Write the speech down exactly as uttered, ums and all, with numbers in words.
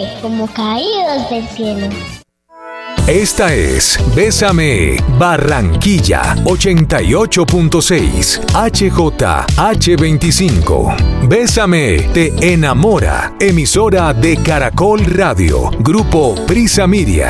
sé, como caídos del cielo. Esta es Bésame Barranquilla ochenta y ocho punto seis H J H veinticinco. Bésame te enamora. Emisora de Caracol Radio. Grupo Prisa Media.